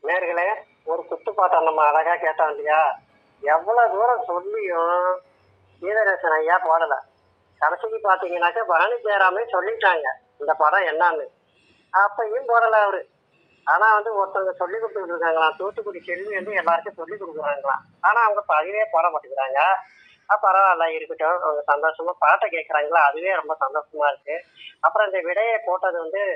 நேர்களே, ஒரு குத்துப்பாட்டம் நம்ம அழகா கேட்டோம் இல்லையா? எவ்வளவு தூரம் சொல்லியும் கீதரேசன் ஐயா போடல. கடைசிக்கு பாத்தீங்கன்னாக்க பரணி ஜெயராமே சொல்லிட்டாங்க இந்த படம் என்னன்னு. அப்பயும் போடல அவரு. ஆனா ஒருத்தவங்க சொல்லி கொடுத்துட்டு இருக்காங்களாம், தூத்துக்குடி செல்வி எல்லாருக்கும் சொல்லி கொடுக்குறாங்களாம். ஆனா அவங்க பதிவே போட மாட்டேங்கிறாங்க. பரவாயில்ல, இருக்கட்டும். அவங்க சந்தோஷமா பாட்டை கேட்கறாங்களா, அதுவே ரொம்ப சந்தோஷமா இருக்கு. அப்புறம் இந்த விடையை போட்டது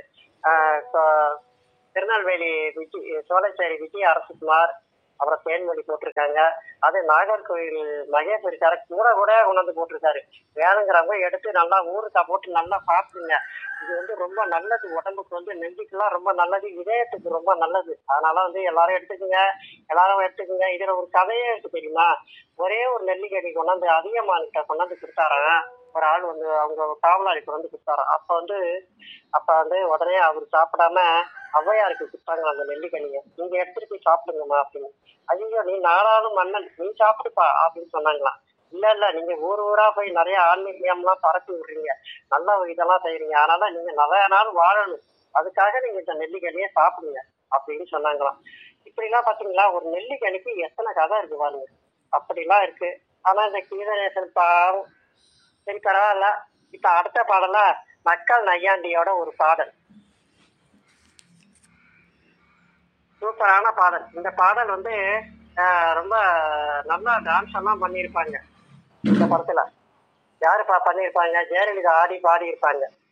திருநெல்வேலி சோலைச்சேரி விஜய் அரசுகுமார், அப்புறம் தேன்மொழி போட்டிருக்காங்க. அது நாகர்கோவில் மகேஷ் இருக்காரு, கூட கூட கொண்டாந்து போட்டிருக்காரு. வேணுங்கிறவங்க எடுத்து நல்லா ஊறுக்காய் போட்டு நல்லா சாப்பிடுங்க. இது ரொம்ப நல்லது, உடம்புக்கு நெஞ்சுக்கெல்லாம் ரொம்ப நல்லது, இதயத்துக்கு ரொம்ப நல்லது. அதனால எல்லாரும் எடுத்துக்கோங்க, எல்லாரும் எடுத்துக்கோங்க. இதுல ஒரு கதையே இருக்கு தெரியுமா? ஒரே ஒரு நெல்லிக்கனி கொண்டாந்து அதிகமானிட்ட கொண்டாந்து கொடுத்தாராம். ஒரு ஆள் அவங்க காவலாளி கொண்டு கொடுத்தாராம். அப்ப உடனே அவர் சாப்பிடாம ஔவையாருக்கு கொடுத்தாங்க அந்த நெல்லிக்கனியை. நீங்க எடுத்துட்டு போய் சாப்பிடுங்கம்மா அப்படின்னு. ஐயோ, நீ நாடாளும் மன்னன், நீ சாப்பிடுப்பா அப்படின்னு சொன்னாங்களாம். இல்ல, நீங்க ஊர் ஊரா போய் நிறைய ஆன்மீகம்லாம் பரப்பி விடுறீங்க, நல்ல இதெல்லாம் செய்யறீங்க, அதனால நீங்க நிறைய நாள் வாழணும், அதுக்காக நீங்க இந்த நெல்லிக்கனியை சாப்பிடுங்க அப்படின்னு சொன்னாங்களாம். இப்படி எல்லாம் பாத்தீங்களா, ஒரு நெல்லிக்கனிக்கு எத்தனை கதை இருக்கு பாருங்க. அப்படிலாம் இருக்கு. ஆனா இந்த கீதநேசன் பாவம். சரி, பரவாயில்ல. இப்ப அடுத்த பாடல மக்கள் நையாண்டியோட ஒரு பாடல், சூப்பரான பாடல். இந்த பாடல் ரொம்ப நல்லா டான்ஸ் எல்லாம் பண்ணியிருப்பாங்க இந்த படத்துல. யாருப்பா பண்ணியிருப்பாங்க? ஜெயலலிதா ஆடி பாடி இருப்பாங்க.